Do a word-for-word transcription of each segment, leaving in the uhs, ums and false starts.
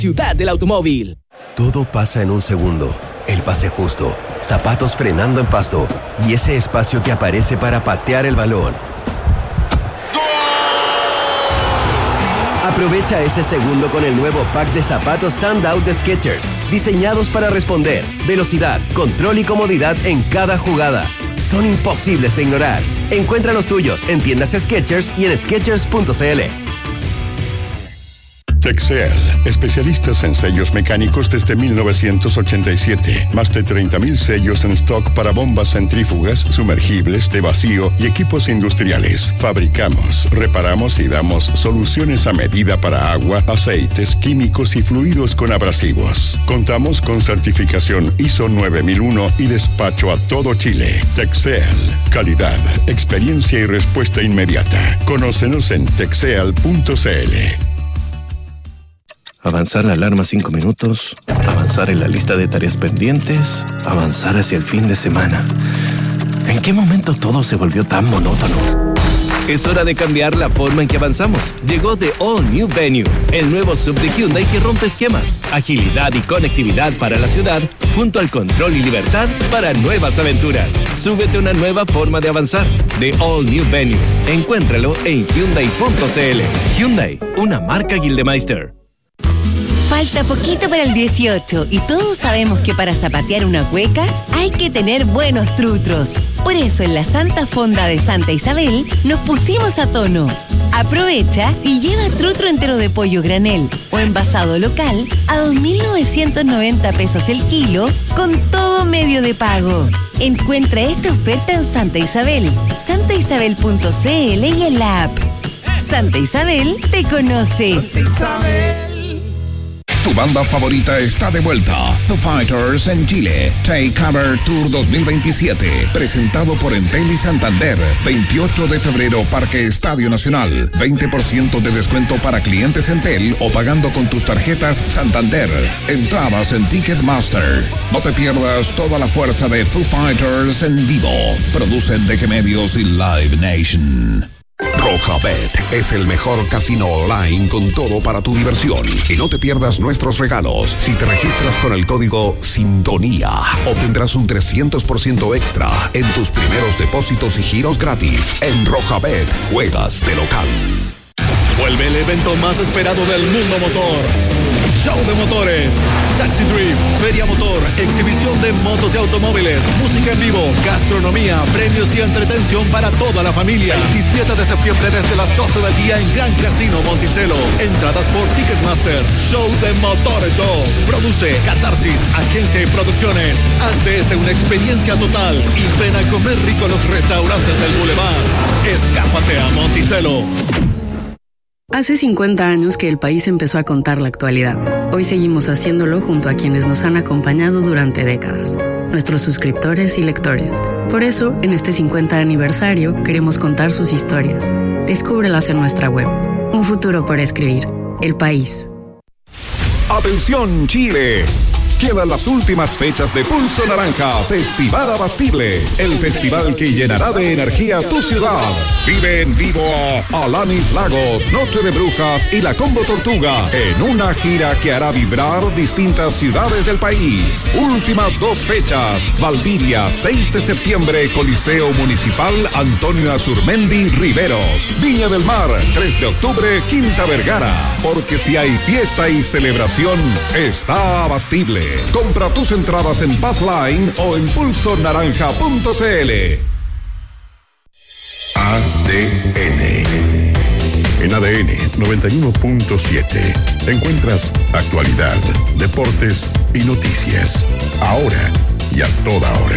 Ciudad del Automóvil. Todo pasa en un segundo. El pase justo, zapatos frenando en pasto y ese espacio que aparece para patear el balón. Aprovecha ese segundo con el nuevo pack de zapatos Standout de Skechers, diseñados para responder, velocidad, control y comodidad en cada jugada. Son imposibles de ignorar. Encuentra los tuyos en tiendas Skechers y en skechers punto c l. Texel, especialistas en sellos mecánicos desde mil novecientos ochenta y siete. Más de treinta mil sellos en stock para bombas centrífugas, sumergibles, de vacío y equipos industriales. Fabricamos, reparamos y damos soluciones a medida para agua, aceites, químicos y fluidos con abrasivos. Contamos con certificación I S O nueve mil uno y despacho a todo Chile. Texel, calidad, experiencia y respuesta inmediata. Conócenos en texel punto c l. Avanzar la alarma cinco minutos, avanzar en la lista de tareas pendientes, avanzar hacia el fin de semana. ¿En qué momento todo se volvió tan monótono? Es hora de cambiar la forma en que avanzamos. Llegó The All New Venue, el nuevo sub de Hyundai que rompe esquemas, agilidad y conectividad para la ciudad, junto al control y libertad para nuevas aventuras. Súbete a una nueva forma de avanzar. The All New Venue. Encuéntralo en hyundai punto c l. Hyundai, una marca Gildemeister. Falta poquito para el dieciocho y todos sabemos que para zapatear una cueca hay que tener buenos trutros. Por eso en la Santa Fonda de Santa Isabel nos pusimos a tono. Aprovecha y lleva trutro entero de pollo granel o envasado local a dos mil novecientos noventa pesos el kilo con todo medio de pago. Encuentra esta oferta en Santa Isabel, santa isabel punto c l y en la app. Santa Isabel te conoce. Santa Isabel. Tu banda favorita está de vuelta. Foo Fighters en Chile. Take Cover Tour dos mil veintisiete. Presentado por Entel y Santander. veintiocho de febrero, Parque Estadio Nacional. veinte por ciento de descuento para clientes Entel o pagando con tus tarjetas Santander. Entradas en Ticketmaster. No te pierdas toda la fuerza de Foo Fighters en vivo. Producen D G Medios y Live Nation. Rojabet es el mejor casino online con todo para tu diversión. Y no te pierdas nuestros regalos. Si te registras con el código Sintonía, obtendrás un trescientos por ciento extra en tus primeros depósitos y giros gratis. En Rojabet, juegas de local. Vuelve el evento más esperado del mundo motor. Show de motores, Taxi Drift, Feria Motor, exhibición de motos y automóviles, música en vivo, gastronomía, premios y entretención para toda la familia. veintisiete de septiembre desde las doce del día en Gran Casino Monticello. Entradas por Ticketmaster. Show de Motores dos. Produce Catarsis, agencia y producciones. Haz de este una experiencia total y ven a comer rico en los restaurantes del Boulevard. Escápate a Monticello. Hace cincuenta años que el país empezó a contar la actualidad. Hoy seguimos haciéndolo junto a quienes nos han acompañado durante décadas, nuestros suscriptores y lectores. Por eso, en este cincuenta aniversario, queremos contar sus historias. Descúbrelas en nuestra web. Un futuro por escribir. El País. ¡Atención, Chile! Quedan las últimas fechas de Pulso Naranja, Festival Abastible, el festival que llenará de energía tu ciudad. Vive en vivo a Alanis Lagos, Noche de Brujas y la Combo Tortuga en una gira que hará vibrar distintas ciudades del país. Últimas dos fechas, Valdivia, seis de septiembre, Coliseo Municipal Antonio Azurmendi Riveros. Viña del Mar, tres de octubre, Quinta Vergara. Porque si hay fiesta y celebración, está Abastible. Compra tus entradas en Passline o en pulso naranja punto c l. A D N. En A D N noventa y uno punto siete encuentras actualidad, deportes y noticias. Ahora y a toda hora.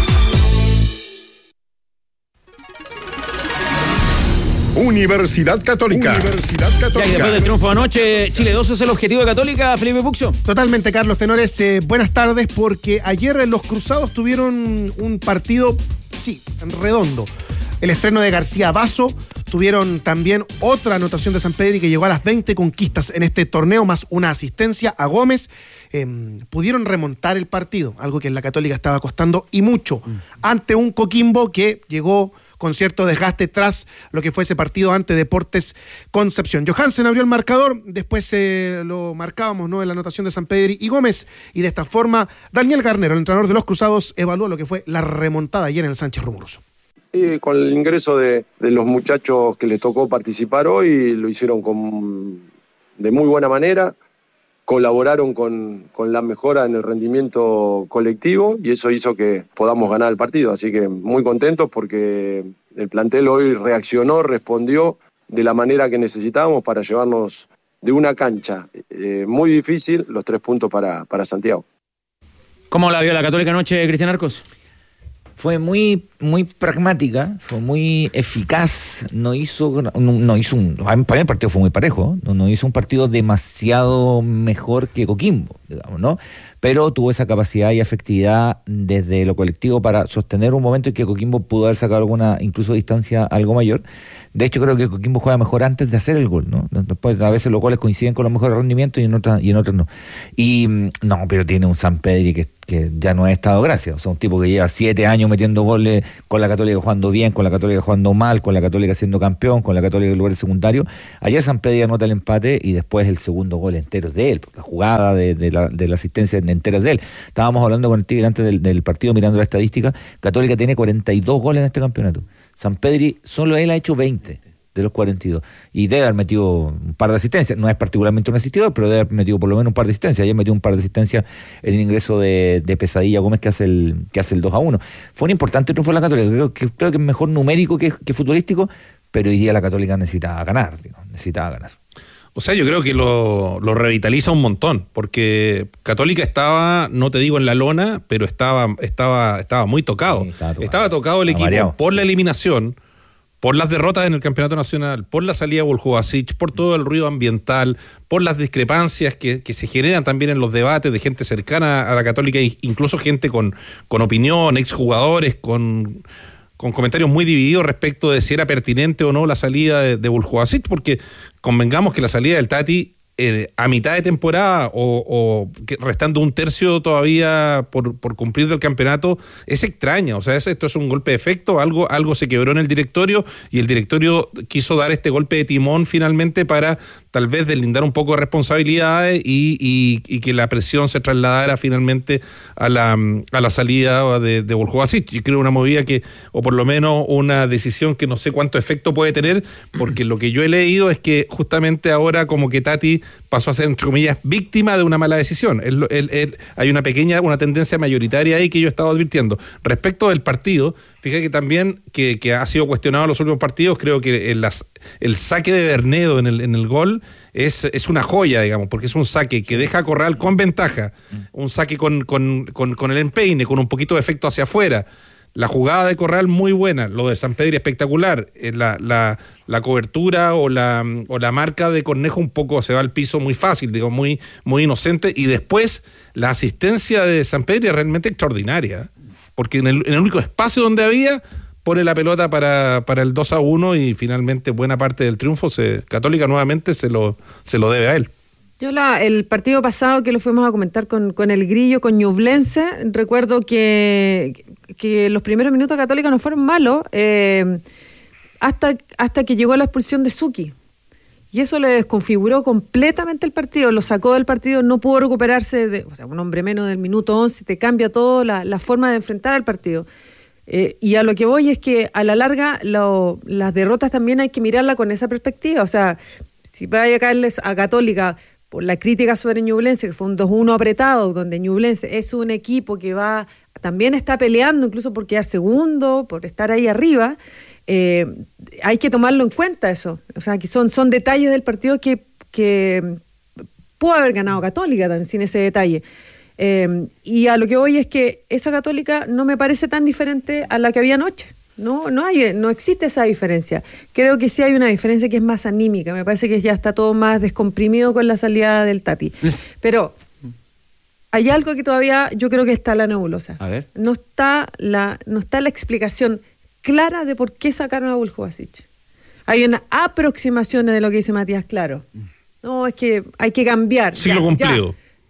Universidad Católica. Universidad Católica. Ya, y después del triunfo anoche, Chile dos es el objetivo de Católica, Felipe Puxo. Totalmente, Carlos Tenores. Eh, buenas tardes, porque ayer los Cruzados tuvieron un partido, sí, redondo. El estreno de García Basso, tuvieron también otra anotación de San Pedri que llegó a las veinte conquistas en este torneo, más una asistencia a Gómez. Eh, pudieron remontar el partido, algo que en la Católica estaba costando y mucho, mm. ante un Coquimbo que llegó con cierto desgaste tras lo que fue ese partido ante Deportes Concepción. Johansen abrió el marcador, después eh, lo marcábamos, ¿no?, en la anotación de Sampedri y Gómez, y de esta forma Daniel Garnero, el entrenador de los Cruzados, evaluó lo que fue la remontada ayer en el Sánchez Rumoroso. Y con el ingreso de, de los muchachos que les tocó participar hoy, lo hicieron con, de muy buena manera, colaboraron con, con la mejora en el rendimiento colectivo y eso hizo que podamos ganar el partido. Así que muy contentos porque el plantel hoy reaccionó, respondió de la manera que necesitábamos para llevarnos de una cancha eh, muy difícil los tres puntos para, para Santiago. ¿Cómo la vio la Católica anoche, Cristian Arcos? Fue muy muy pragmática, fue muy eficaz, no hizo no, no hizo un, para mí el partido fue muy parejo, no, no hizo un partido demasiado mejor que Coquimbo, digamos, ¿no? Pero tuvo esa capacidad y efectividad desde lo colectivo para sostener un momento en que Coquimbo pudo haber sacado alguna, incluso distancia algo mayor. De hecho, creo que Coquimbo juega mejor antes de hacer el gol, ¿no? Después, a veces los goles coinciden con los mejores rendimientos y en otras y en otros no. Y no, pero tiene un Sampedri que, que ya no ha estado gracia. O sea, un tipo que lleva siete años metiendo goles, con la Católica jugando bien, con la Católica jugando mal, con la Católica siendo campeón, con la Católica en lugar secundario. Ayer Sampedri anota el empate y después el segundo gol entero es de él, la jugada de, de, la, de la asistencia entera es de él. Estábamos hablando con el Tigre antes del, del partido, mirando la estadística. Católica tiene cuarenta y dos goles en este campeonato. Sampedri, solo él ha hecho veinte de los cuarenta y dos. Y debe haber metido un par de asistencias. No es particularmente un asistidor, pero debe haber metido por lo menos un par de asistencias. Ayer metió un par de asistencias en el ingreso de, de Pesadilla Gómez que hace el que hace el dos a uno. Fue un importante triunfo de la Católica. Creo que, creo que es mejor numérico que, que futbolístico, pero hoy día la Católica necesitaba ganar. Digo, necesitaba ganar. O sea, yo creo que lo, lo revitaliza un montón, porque Católica estaba, no te digo en la lona, pero estaba estaba estaba muy tocado. Sí, estaba, tocado. estaba tocado el equipo variado. Por la eliminación, por las derrotas en el campeonato nacional, por la salida de Buljubasic, por todo el ruido ambiental, por las discrepancias que, que se generan también en los debates de gente cercana a la Católica, incluso gente con, con opinión, exjugadores, con... con comentarios muy divididos respecto de si era pertinente o no la salida de, de Buljubasic, porque convengamos que la salida del Tati eh, a mitad de temporada o, o que restando un tercio todavía por, por cumplir del campeonato es extraña. O sea, es, esto es un golpe de efecto, algo, algo se quebró en el directorio y el directorio quiso dar este golpe de timón finalmente para tal vez deslindar un poco de responsabilidades y, y, y que la presión se trasladara finalmente a la, a la salida de, de Buljubasic. Yo creo una movida que, o por lo menos una decisión que no sé cuánto efecto puede tener, porque lo que yo he leído es que justamente ahora como que Tati pasó a ser, entre comillas, víctima de una mala decisión. Él, él, él, hay una pequeña, una tendencia mayoritaria ahí que yo he estado advirtiendo. Respecto del partido, fíjate que también que, que ha sido cuestionado en los últimos partidos, creo que el, el saque de Bernedo en el, en el gol es, es una joya, digamos, porque es un saque que deja a Corral con ventaja, un saque con, con, con, con el empeine, con un poquito de efecto hacia afuera. La jugada de Corral muy buena, lo de Sampedri espectacular, la, la, la cobertura o la, o la marca de Cornejo un poco se va al piso muy fácil, digo, muy, muy inocente, y después la asistencia de Sampedri es realmente extraordinaria, porque en el, en el único espacio donde había, pone la pelota para, para el dos a uno y finalmente buena parte del triunfo, se, Católica nuevamente se lo, se lo debe a él. Yo la, el partido pasado que lo fuimos a comentar con, con el Grillo, con Ñublense, recuerdo que, que los primeros minutos de Católica no fueron malos eh, hasta, hasta que llegó la expulsión de Suki. Y eso le desconfiguró completamente el partido, lo sacó del partido, no pudo recuperarse, de, o sea, un hombre menos del minuto once, te cambia todo la, la forma de enfrentar al partido. Eh, y a lo que voy es que a la larga lo, las derrotas también hay que mirarla con esa perspectiva. O sea, si vaya a caerles a Católica por la crítica sobre Ñublense, que fue un dos uno apretado, donde Ñublense es un equipo que va también está peleando incluso por quedar segundo, por estar ahí arriba, eh, hay que tomarlo en cuenta eso. O sea, que son, son detalles del partido que, que pudo haber ganado Católica también sin ese detalle. Eh, y a lo que voy es que esa Católica no me parece tan diferente a la que había anoche. No, no hay, no existe esa diferencia. Creo que sí hay una diferencia que es más anímica. Me parece que ya está todo más descomprimido con la salida del Tati. Pero hay algo que todavía yo creo que está la nebulosa. A ver. No está la, no está la explicación clara de por qué sacaron a Buljubasic. Hay una aproximación de lo que dice Matías Claro. No, es que hay que cambiar. Ciclo cumplido.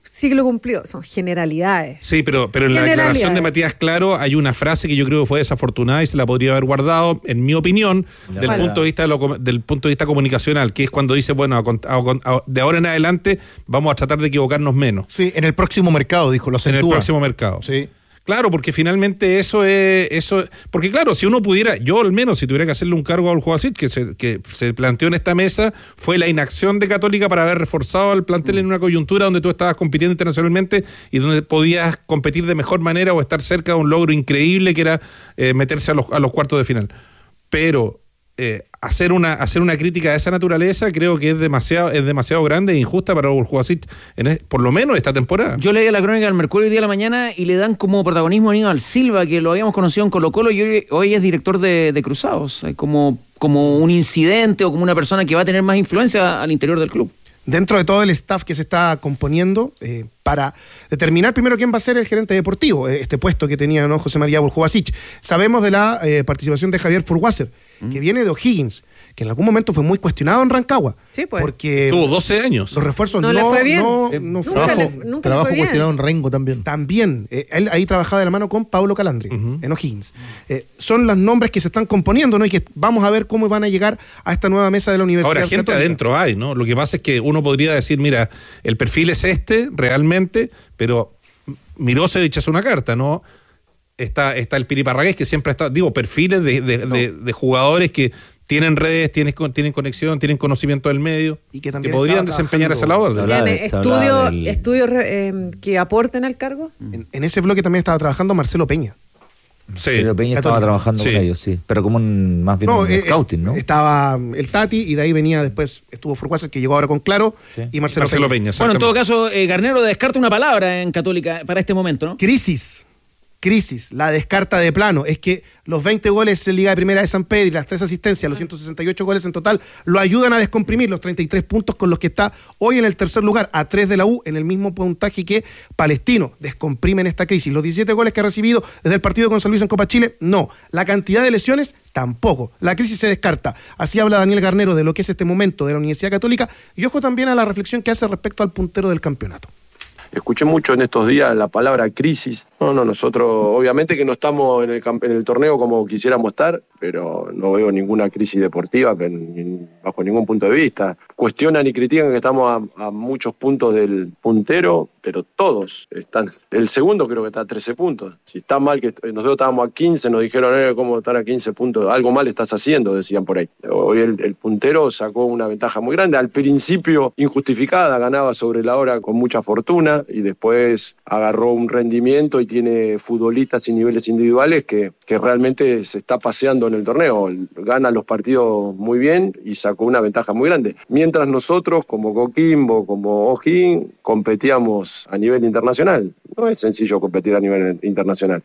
siglo cumplido, son generalidades. Sí, pero, pero en la declaración de Matías Claro hay una frase que yo creo que fue desafortunada y se la podría haber guardado, en mi opinión, del vale. punto de vista de lo, del punto de vista comunicacional, que es cuando dice, bueno, a, a, a, de ahora en adelante vamos a tratar de equivocarnos menos. Sí, en el próximo mercado, dijo, lo acentúa. En el próximo mercado. Sí. Claro, porque finalmente eso es, eso, porque claro, si uno pudiera, yo al menos, si tuviera que hacerle un cargo al Juasit, que se, que se planteó en esta mesa, fue la inacción de Católica para haber reforzado al plantel mm. en una coyuntura donde tú estabas compitiendo internacionalmente y donde podías competir de mejor manera o estar cerca de un logro increíble que era eh, meterse a los, a los cuartos de final. Pero eh, hacer una hacer una crítica de esa naturaleza creo que es demasiado es demasiado grande e injusta para el Juasit, en, por lo menos esta temporada. Yo leí la crónica del Mercurio hoy día de la mañana y le dan como protagonismo a Aníbal Silva, que lo habíamos conocido en Colo Colo y hoy, hoy es director de, de Cruzados, como, como un incidente o como una persona que va a tener más influencia al interior del club. Dentro de todo el staff que se está componiendo, eh, para determinar primero quién va a ser el gerente deportivo, eh, este puesto que tenía, ¿no?, José María Burjovasic. Sabemos de la eh, participación de Javier Furwasser, mm. que viene de O'Higgins, que en algún momento fue muy cuestionado en Rancagua. Sí, pues. Porque tuvo doce años. Los refuerzos no, no, le fue bien. no, eh, no nunca trabajo, le, nunca trabajo le fue cuestionado bien. en Rengo también. También. Eh, él ahí trabajaba de la mano con Pablo Calandri, uh-huh. en O'Higgins. Eh, son los nombres que se están componiendo, ¿no? Y que vamos a ver cómo van a llegar a esta nueva mesa de la Universidad Ahora, gente Católica. Adentro hay, ¿no? Lo que pasa es que uno podría decir, mira, el perfil es este, realmente, pero Mirosevic es una carta, ¿no? Está, está el Piri Parragués, que siempre está, digo, perfiles de, de, no. de, de jugadores que tienen redes, tienen, tienen conexión, tienen conocimiento del medio y que, que podrían desempeñar esa labor. ¿Tiene estudios del... estudio, eh, que aporten al cargo? En, en ese bloque también estaba trabajando Marcelo Peña. Sí. Marcelo Peña Católica. Estaba trabajando sí. con ellos, sí. Pero como un, más bien no, un eh, scouting, ¿no? Estaba el Tati y de ahí venía después, estuvo Furquaser, que llegó ahora con Claro, sí. y Marcelo, Marcelo Peña. Peña bueno, en todo caso, eh, Garnero descarta una palabra en Católica para este momento, ¿no? Crisis. Crisis, la descarta de plano. Es que los veinte goles en Liga de Primera de San Pedro y las tres asistencias, los ciento sesenta y ocho goles en total, lo ayudan a descomprimir los treinta y tres puntos con los que está hoy en el tercer lugar, a tres de la U, en el mismo puntaje que Palestino. Descomprimen esta crisis. Los diecisiete goles que ha recibido desde el partido con San Luis en Copa Chile, no. La cantidad de lesiones, tampoco. La crisis se descarta. Así habla Daniel Garnero de lo que es este momento de la Universidad Católica y ojo también a la reflexión que hace respecto al puntero del campeonato. Escuché mucho en estos días la palabra crisis. No, no, nosotros obviamente que no estamos en el, en el torneo como quisiéramos estar, pero no veo ninguna crisis deportiva bajo ningún punto de vista. Cuestionan y critican que estamos a, a muchos puntos del puntero, pero todos están. El segundo creo que está a trece puntos. Si está mal, que nosotros estábamos a quince, nos dijeron, eh, ¿cómo estar a quince puntos? Algo mal estás haciendo, decían por ahí. Hoy el, el puntero sacó una ventaja muy grande. Al principio injustificada, ganaba sobre la hora con mucha fortuna, y después agarró un rendimiento y tiene futbolistas y niveles individuales que, que realmente se está paseando en el torneo. Gana los partidos muy bien y sacó una ventaja muy grande. Mientras nosotros, como Coquimbo, como O'Higgins, competíamos a nivel internacional. No es sencillo competir a nivel internacional.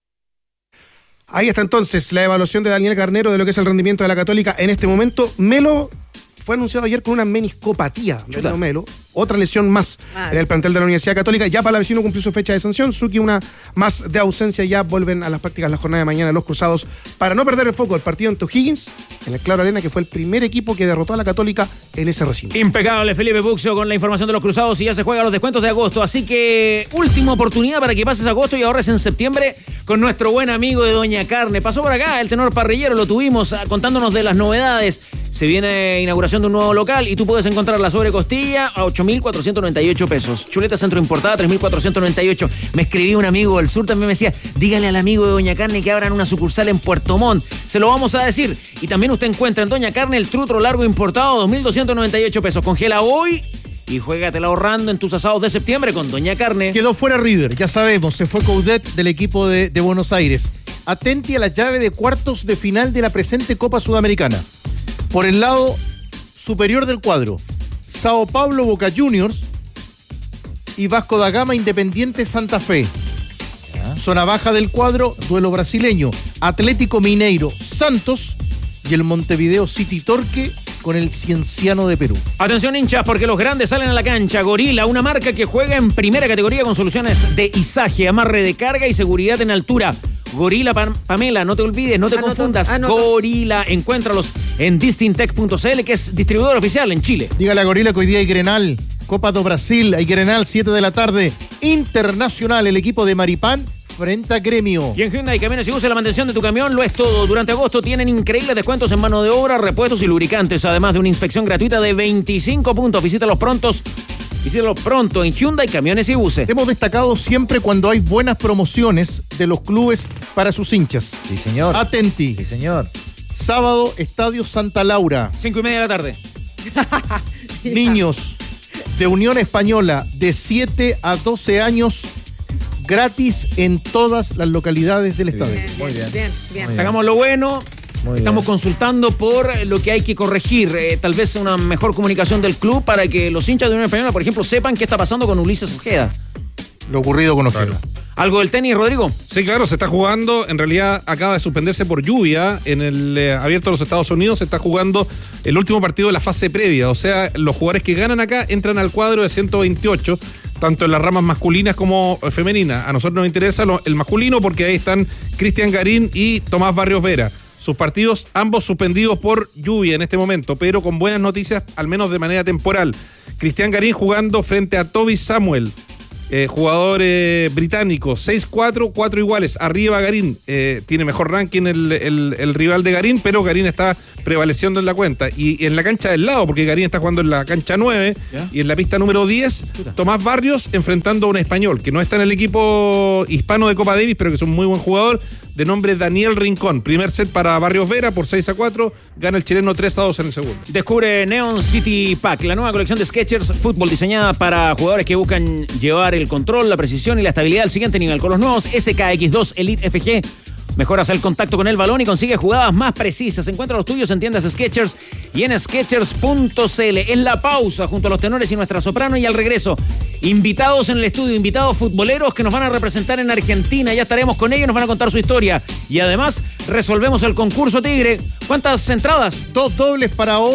Ahí está entonces la evaluación de Daniel Garnero de lo que es el rendimiento de la Católica en este momento. Melo fue anunciado ayer con una meniscopatía, Melo Melo, otra lesión más ah, en el plantel de la Universidad Católica. Ya Palavecino cumplió su fecha de sanción, Suki una más de ausencia, ya vuelven a las prácticas la jornada de mañana los Cruzados para no perder el foco del partido ante O'Higgins en el Claro Arena, que fue el primer equipo que derrotó a la Católica en ese recinto. Impecable Felipe Buxio con la información de los Cruzados y ya se juegan los descuentos de agosto, así que última oportunidad para que pases agosto y ahorres en septiembre con nuestro buen amigo de Doña Carne. Pasó por acá el tenor parrillero, lo tuvimos contándonos de las novedades. Se viene inauguración de un nuevo local y tú puedes encontrar la sobrecostilla a ocho mil cuatrocientos noventa y ocho pesos. Chuleta centro importada, tres mil cuatrocientos noventa y ocho. Me escribí un amigo del sur, también me decía, dígale al amigo de Doña Carne que abran una sucursal en Puerto Montt. Se lo vamos a decir. Y también usted encuentra en Doña Carne el trutro largo importado, dos mil doscientos noventa y ocho pesos. Congela hoy y juégatela ahorrando en tus asados de septiembre con Doña Carne. Quedó fuera River, ya sabemos, se fue Coudet del equipo de, de Buenos Aires. Atenti a la llave de cuartos de final de la presente Copa Sudamericana. Por el lado superior del cuadro, Sao Paulo Boca Juniors y Vasco da Gama Independiente Santa Fe. Zona baja del cuadro, duelo brasileño, Atlético Mineiro Santos y el Montevideo City Torque con el Cienciano de Perú. Atención hinchas, porque los grandes salen a la cancha. Gorila, una marca que juega en primera categoría con soluciones de izaje, amarre de carga y seguridad en altura. Gorila Pam- Pamela, no te olvides, no te Anoto, confundas. anoto. Gorila, encuéntralos en distintech punto c l, que es distribuidor oficial en Chile. Dígale a Gorila que hoy día hay Grenal, Copa do Brasil, hay Grenal, siete de la tarde, Internacional, el equipo de Maripán frente a Gremio. Y en Hyundai Camiones y Buses, la mantención de tu camión lo es todo. Durante agosto tienen increíbles descuentos en mano de obra, repuestos y lubricantes, además de una inspección gratuita de veinticinco puntos. Visítalos prontos. Visítalos pronto en Hyundai Camiones y Buses. Hemos destacado siempre cuando hay buenas promociones de los clubes para sus hinchas. Sí, señor. Atenti. Sí, señor. Sábado, Estadio Santa Laura. Cinco y media de la tarde. Niños de Unión Española de siete a doce años, gratis en todas las localidades del estadio. Bien, Muy bien. bien, bien. bien. Hagamos lo bueno. Muy Estamos bien. consultando por lo que hay que corregir. Eh, tal vez una mejor comunicación del club para que los hinchas de Unión Española, por ejemplo, sepan qué está pasando con Ulises Ojeda. Lo ocurrido con Ojeda. ¿Algo del tenis, Rodrigo? Sí, claro, se está jugando. En realidad acaba de suspenderse por lluvia en el eh, Abierto de los Estados Unidos. Se está jugando el último partido de la fase previa. O sea, los jugadores que ganan acá entran al cuadro de ciento veintiocho, tanto en las ramas masculinas como femeninas. A nosotros nos interesa lo, el masculino porque ahí están Cristian Garín y Tomás Barrios Vera. Sus partidos ambos suspendidos por lluvia en este momento, pero con buenas noticias, al menos de manera temporal. Cristian Garín jugando frente a Toby Samuel. Eh, jugador eh, británico, seis cuatro, cuatro iguales, arriba Garín, eh, tiene mejor ranking el, el, el rival de Garín, pero Garín está prevaleciendo en la cuenta, y, y en la cancha del lado, porque Garín está jugando en la cancha nueve, ¿ya? Y en la pista número diez, Tomás Barrios enfrentando a un español, que no está en el equipo hispano de Copa Davis, pero que es un muy buen jugador, de nombre Daniel Rincón. Primer set para Barrios Vera por seis a cuatro, gana el chileno tres a dos en el segundo. Descubre Neon City Pack, la nueva colección de Skechers Fútbol diseñada para jugadores que buscan llevar el control, la precisión y la estabilidad al siguiente nivel. Con los nuevos S K X dos Elite F G mejoras el contacto con el balón y consigues jugadas más precisas. Encuentra los tuyos en tiendas Skechers y en skechers punto c l. En la pausa, junto a los tenores y nuestra soprano, y al regreso, invitados en el estudio, invitados futboleros que nos van a representar en Argentina. Ya estaremos con ellos, nos van a contar su historia. Y además, resolvemos el concurso Tigre. ¿Cuántas entradas? Dos dobles para hoy.